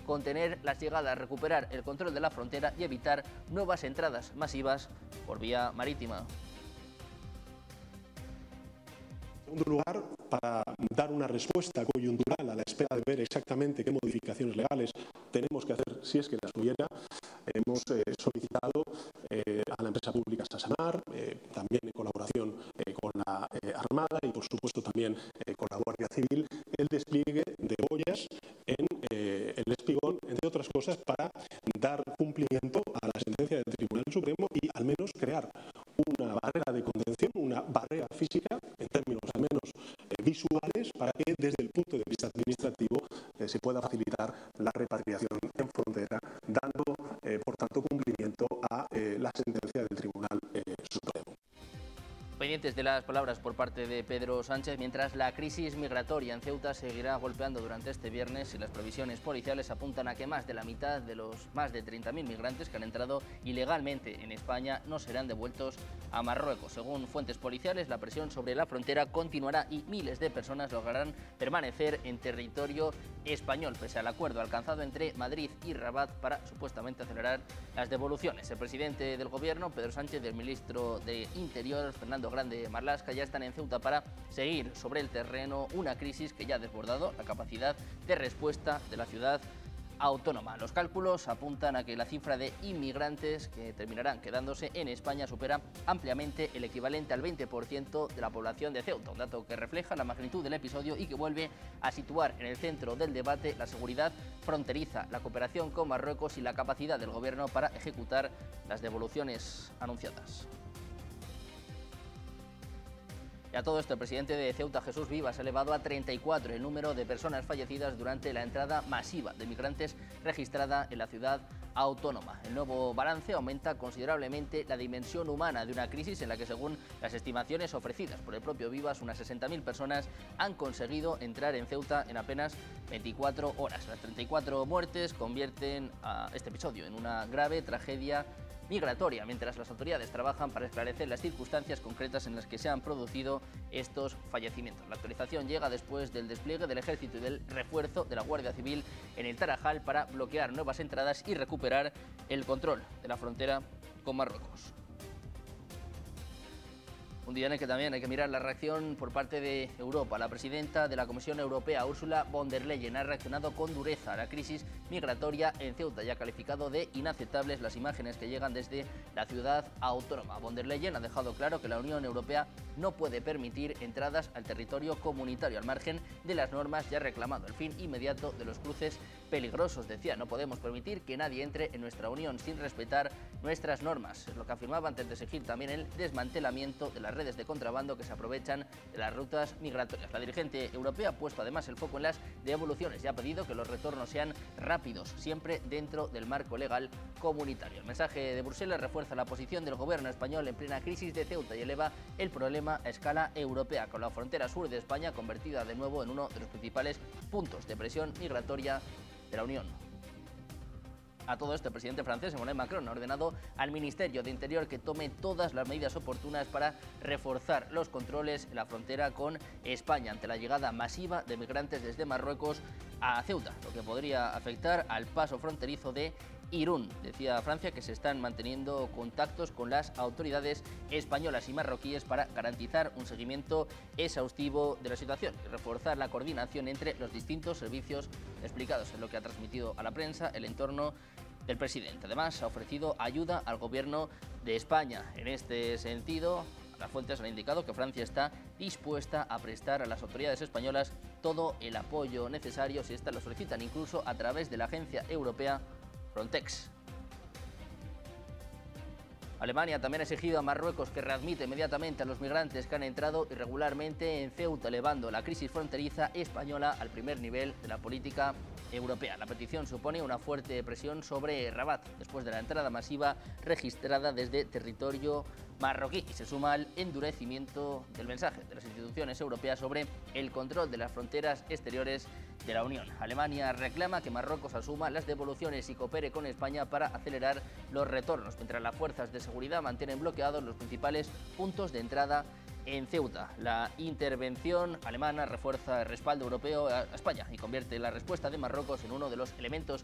contener las llegadas, recuperar el control de la frontera y evitar nuevas entradas masivas por vía marítima. En segundo lugar, para dar una respuesta coyuntural a la espera de ver exactamente qué modificaciones legales tenemos que hacer, si es que las hubiera, hemos solicitado a la empresa pública Sasamar, también en colaboración con la Armada y por supuesto también con la Guardia Civil, el despliegue de boyas en el Espigón, entre otras cosas, para dar cumplimiento a la sentencia del Tribunal Supremo y al menos crear una barrera de contención, una barrera física, en términos al menos visuales, para que desde el punto de vista administrativo se pueda facilitar la repatriación en frontera, dando por tanto cumplimiento a la sentencia del Tribunal Supremo. Pendientes de las palabras por parte de Pedro Sánchez, mientras la crisis migratoria en Ceuta seguirá golpeando durante este viernes y las previsiones policiales apuntan a que más de la mitad de los más de 30.000 migrantes que han entrado ilegalmente en España no serán devueltos a Marruecos. Según fuentes policiales, la presión sobre la frontera continuará y miles de personas lograrán permanecer en territorio español, pese al acuerdo alcanzado entre Madrid y Rabat para supuestamente acelerar las devoluciones. El presidente del Gobierno, Pedro Sánchez, y el ministro de Interior, Fernando Grande Marlaska, ya están en Ceuta para seguir sobre el terreno una crisis que ya ha desbordado la capacidad de respuesta de la ciudad autónoma. Los cálculos apuntan a que la cifra de inmigrantes que terminarán quedándose en España supera ampliamente el equivalente al 20% de la población de Ceuta, un dato que refleja la magnitud del episodio y que vuelve a situar en el centro del debate la seguridad fronteriza, la cooperación con Marruecos y la capacidad del Gobierno para ejecutar las devoluciones anunciadas. Y a todo esto, el presidente de Ceuta, Jesús Vivas, ha elevado a 34 el número de personas fallecidas durante la entrada masiva de migrantes registrada en la ciudad autónoma. El nuevo balance aumenta considerablemente la dimensión humana de una crisis en la que, según las estimaciones ofrecidas por el propio Vivas, unas 60.000 personas han conseguido entrar en Ceuta en apenas 24 horas. Las 34 muertes convierten a este episodio en una grave tragedia migratoria, mientras las autoridades trabajan para esclarecer las circunstancias concretas en las que se han producido estos fallecimientos. La actualización llega después del despliegue del Ejército y del refuerzo de la Guardia Civil en el Tarajal para bloquear nuevas entradas y recuperar el control de la frontera con Marruecos. Un día en el que también hay que mirar la reacción por parte de Europa. La presidenta de la Comisión Europea, Ursula von der Leyen, ha reaccionado con dureza a la crisis migratoria en Ceuta y ha calificado de inaceptables las imágenes que llegan desde la ciudad autónoma. Von der Leyen ha dejado claro que la Unión Europea no puede permitir entradas al territorio comunitario al margen de las normas, y ha reclamado el fin inmediato de los cruces peligrosos. Decía, no podemos permitir que nadie entre en nuestra Unión sin respetar nuestras normas. Es lo que afirmaba antes de exigir también el desmantelamiento de las redes de contrabando que se aprovechan de las rutas migratorias. La dirigente europea ha puesto además el foco en las devoluciones y ha pedido que los retornos sean rápidos, siempre dentro del marco legal comunitario. El mensaje de Bruselas refuerza la posición del gobierno español en plena crisis de Ceuta y eleva el problema a escala europea, con la frontera sur de España convertida de nuevo en uno de los principales puntos de presión migratoria de la Unión. A todo esto, el presidente francés, Emmanuel Macron, ha ordenado al Ministerio de Interior que tome todas las medidas oportunas para reforzar los controles en la frontera con España ante la llegada masiva de migrantes desde Marruecos a Ceuta, lo que podría afectar al paso fronterizo de Irún. Decía Francia que se están manteniendo contactos con las autoridades españolas y marroquíes para garantizar un seguimiento exhaustivo de la situación y reforzar la coordinación entre los distintos servicios explicados en lo que ha transmitido a la prensa el entorno del presidente. Además, ha ofrecido ayuda al gobierno de España. En este sentido, las fuentes han indicado que Francia está dispuesta a prestar a las autoridades españolas todo el apoyo necesario si éstas lo solicitan, incluso a través de la agencia europea Frontex. Alemania también ha exigido a Marruecos que readmita inmediatamente a los migrantes que han entrado irregularmente en Ceuta, elevando la crisis fronteriza española al primer nivel de la política europea. La petición supone una fuerte presión sobre Rabat, después de la entrada masiva registrada desde territorio marroquí, y se suma al endurecimiento del mensaje de las instituciones europeas sobre el control de las fronteras exteriores de la Unión. Alemania reclama que Marruecos asuma las devoluciones y coopere con España para acelerar los retornos, mientras las fuerzas de seguridad mantienen bloqueados los principales puntos de entrada en Ceuta. La intervención alemana refuerza el respaldo europeo a España y convierte la respuesta de Marruecos en uno de los elementos